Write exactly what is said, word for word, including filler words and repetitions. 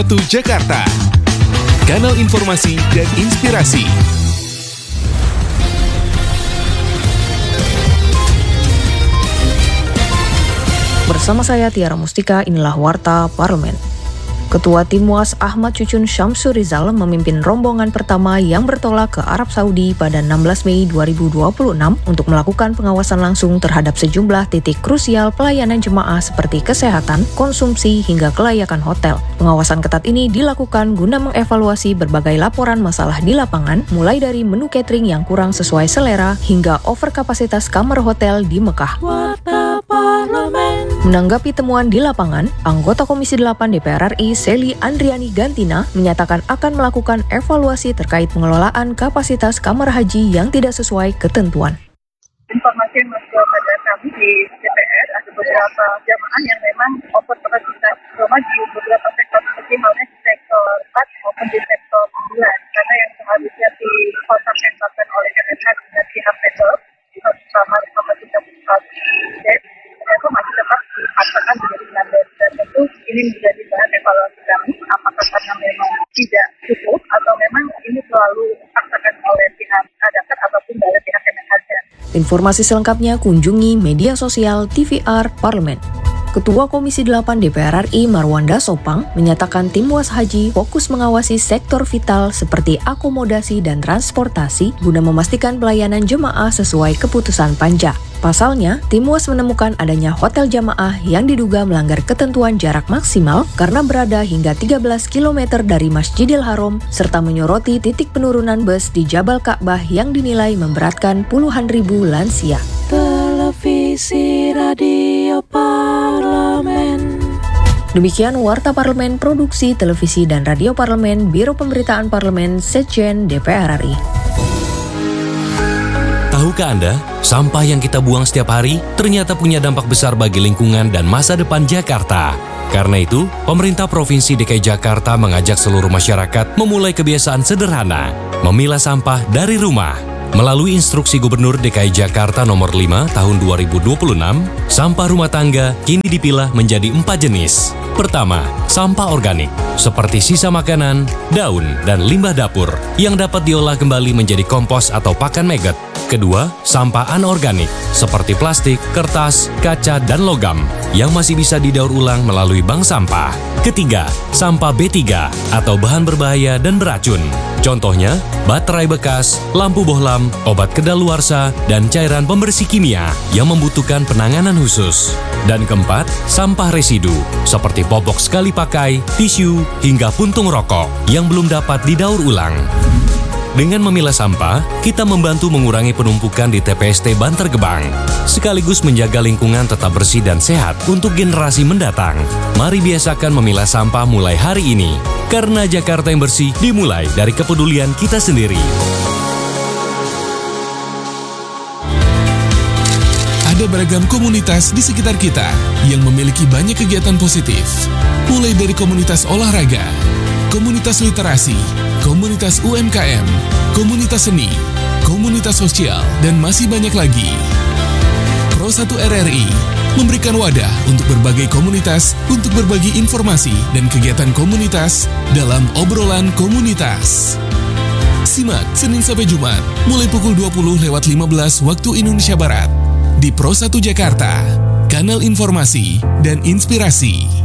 satu Jakarta, kanal informasi dan inspirasi. Bersama saya Tiara Mustika, inilah Warta Parlemen. Ketua Tim W A S Ahmad Cucun Syamsur Rizal memimpin rombongan pertama yang bertolak ke Arab Saudi pada enam belas Mei dua ribu dua puluh enam untuk melakukan pengawasan langsung terhadap sejumlah titik krusial pelayanan jemaah seperti kesehatan, konsumsi, hingga kelayakan hotel. Pengawasan ketat ini dilakukan guna mengevaluasi berbagai laporan masalah di lapangan, mulai dari menu catering yang kurang sesuai selera hingga overkapasitas kamar hotel di Mekah. Warta Parlemen. Menanggapi temuan di lapangan, anggota Komisi delapan D P R R I Seli Andriani Gantina menyatakan akan melakukan evaluasi terkait pengelolaan kapasitas kamar haji yang tidak sesuai ketentuan. Informasi yang masuk kepada kami di D P R, ada beberapa jamaah yang memang overkapasitas rumah di beberapa sektor seperti halnya di sektor empat maupun di sektor sembilan, karena yang seharusnya dikontak-kontakkan oleh Kemenhak dengan pihak Pemprov bersama kapasitas bed, itu masih tetap dipaksakan menjadi enam bed, dan tentu ini menjadi bahan evaluasi kami, apakah karena memang tidak cukup atau memang ini selalu dipaksakan oleh pihak Adakat ataupun dari pihak Kemenhak. Informasi selengkapnya kunjungi media sosial T V R Parlemen. Ketua Komisi delapan D P R R I Marwanda Sopang menyatakan tim W A S Haji fokus mengawasi sektor vital seperti akomodasi dan transportasi guna memastikan pelayanan jemaah sesuai keputusan Panja. Pasalnya, tim W A S menemukan adanya hotel jamaah yang diduga melanggar ketentuan jarak maksimal karena berada hingga tiga belas kilometer dari Masjidil Haram serta menyoroti titik penurunan bus di Jabal Ka'bah yang dinilai memberatkan puluhan ribu lansia. Televisi Radio Parlemen. Demikian Warta Parlemen Produksi Televisi dan Radio Parlemen Biro Pemberitaan Parlemen Sekjen D P R R I. Tahukah Anda, sampah yang kita buang setiap hari ternyata punya dampak besar bagi lingkungan dan masa depan Jakarta. Karena itu, pemerintah Provinsi D K I Jakarta mengajak seluruh masyarakat memulai kebiasaan sederhana, memilah sampah dari rumah. Melalui instruksi Gubernur D K I Jakarta nomor lima tahun dua ribu dua puluh enam, sampah rumah tangga kini dipilah menjadi empat jenis. Pertama, sampah organik, seperti sisa makanan, daun, dan limbah dapur, yang dapat diolah kembali menjadi kompos atau pakan maggot. Kedua, sampah anorganik, seperti plastik, kertas, kaca, dan logam, yang masih bisa didaur ulang melalui bank sampah. Ketiga, sampah B tiga, atau bahan berbahaya dan beracun. Contohnya, baterai bekas, lampu bohlam, obat kedaluarsa, dan cairan pembersih kimia yang membutuhkan penanganan khusus. Dan keempat, sampah residu, seperti popok sekali pakai, tisu, hingga puntung rokok yang belum dapat didaur ulang. Dengan memilah sampah, kita membantu mengurangi penumpukan di T P S T Bantar Gebang, sekaligus menjaga lingkungan tetap bersih dan sehat untuk generasi mendatang. Mari biasakan memilah sampah mulai hari ini, karena Jakarta yang bersih dimulai dari kepedulian kita sendiri. Ada beragam komunitas di sekitar kita yang memiliki banyak kegiatan positif, mulai dari komunitas olahraga, komunitas literasi, komunitas U M K M, komunitas seni, komunitas sosial, dan masih banyak lagi. Pro satu R R I memberikan wadah untuk berbagai komunitas untuk berbagi informasi dan kegiatan komunitas dalam obrolan komunitas. Simak Senin sampai Jumat mulai pukul dua puluh lewat lima belas waktu Indonesia Barat di Pro satu Jakarta, kanal informasi dan inspirasi.